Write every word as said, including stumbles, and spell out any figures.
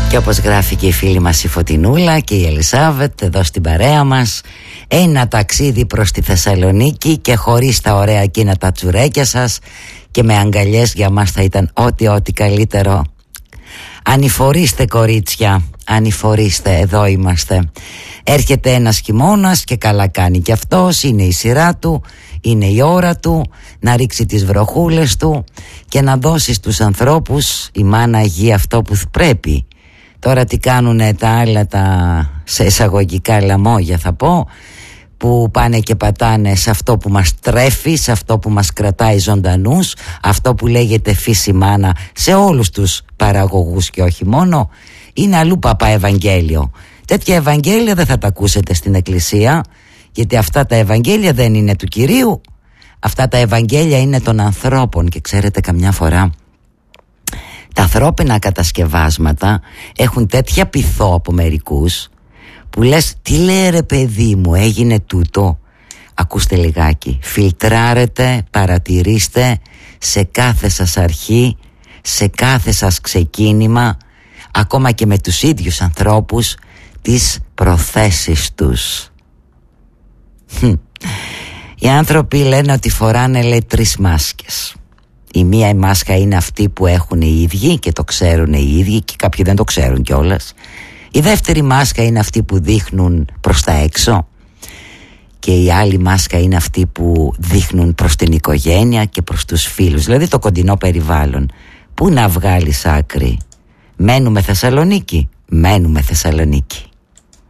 Και όπως γράφει και η φίλη μας η Φωτεινούλα και η Ελισάβετ εδώ στην παρέα μας, ένα ταξίδι προς τη Θεσσαλονίκη και χωρίς τα ωραία εκείνα τα τσουρέκια σας και με αγκαλιές για μας θα ήταν ό,τι ό,τι καλύτερο. Ανηφορήστε κορίτσια, ανηφορήστε, εδώ είμαστε. Έρχεται ένας χειμώνας και καλά κάνει κι αυτός, είναι η σειρά του, είναι η ώρα του να ρίξει τις βροχούλες του και να δώσει στους ανθρώπους η μάνα γη αυτό που πρέπει. Τώρα τι κάνουνε τα άλλα τα σε εισαγωγικά λαμόγια θα πω, που πάνε και πατάνε σε αυτό που μας τρέφει, σε αυτό που μας κρατάει ζωντανούς, αυτό που λέγεται φύση μάνα σε όλους τους παραγωγούς και όχι μόνο, είναι αλλού παπά Ευαγγέλιο. Τέτοια Ευαγγέλια δεν θα τα ακούσετε στην εκκλησία, γιατί αυτά τα Ευαγγέλια δεν είναι του Κυρίου, αυτά τα Ευαγγέλια είναι των ανθρώπων. Και ξέρετε, καμιά φορά τα ανθρώπινα κατασκευάσματα έχουν τέτοια πειθό από μερικούς που λες, τι λέει ρε παιδί μου, έγινε τούτο. Ακούστε λιγάκι, φιλτράρετε, παρατηρήστε σε κάθε σας αρχή, σε κάθε σας ξεκίνημα, ακόμα και με τους ίδιους ανθρώπους, τις προθέσεις τους. Οι άνθρωποι λένε ότι φοράνε, λέει, τρεις μάσκες. Η μία η μάσκα είναι αυτή που έχουν οι ίδιοι και το ξέρουν οι ίδιοι και κάποιοι δεν το ξέρουν κιόλας. Η δεύτερη μάσκα είναι αυτή που δείχνουν προς τα έξω και η άλλη μάσκα είναι αυτή που δείχνουν προς την οικογένεια και προς τους φίλους, δηλαδή το κοντινό περιβάλλον. Πού να βγάλεις άκρη? Μένουμε Θεσσαλονίκη, μένουμε Θεσσαλονίκη.